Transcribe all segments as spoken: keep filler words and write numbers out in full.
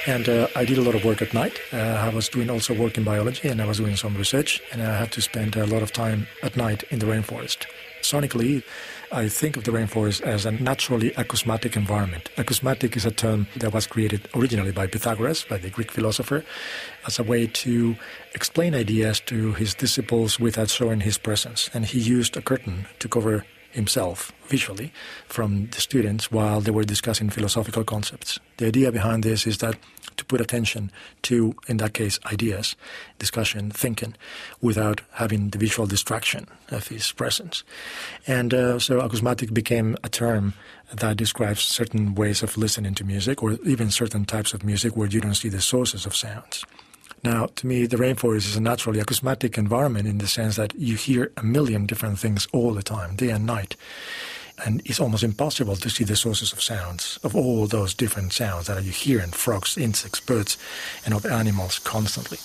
And uh, I did a lot of work at night. Uh, I was doing also work in biology, and I was doing some research, and I had to spend a lot of time at night in the rainforest. Sonically, I think of the rainforest as a naturally acousmatic environment. Acousmatic is a term that was created originally by Pythagoras, by the Greek philosopher, as a way to explain ideas to his disciples without showing his presence. And he used a curtain to cover himself visually from the students while they were discussing philosophical concepts. The idea behind this is that to put attention to, in that case, ideas, discussion, thinking, without having the visual distraction of his presence. And uh, so acousmatic became a term that describes certain ways of listening to music, or even certain types of music where you don't see the sources of sounds. Now, to me, the rainforest is a naturally acousmatic environment in the sense that you hear a million different things all the time, day and night. And it's almost impossible to see the sources of sounds, of all those different sounds that you hear in frogs, insects, birds, and of animals constantly.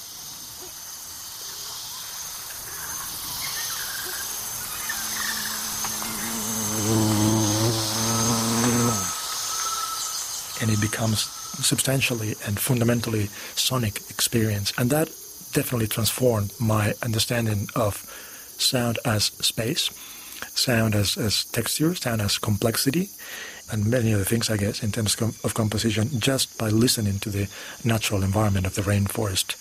And it becomes substantially and fundamentally sonic experience. And that definitely transformed my understanding of sound as space, sound as, as texture, sound as complexity, and many other things, I guess, in terms of composition, just by listening to the natural environment of the rainforest.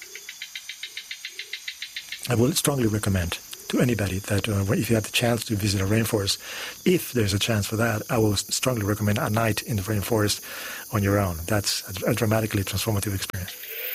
I will strongly recommend to anybody that uh, if you have the chance to visit a rainforest, if there's a chance for that, I will strongly recommend a night in the rainforest on your own. That's a, a dramatically transformative experience.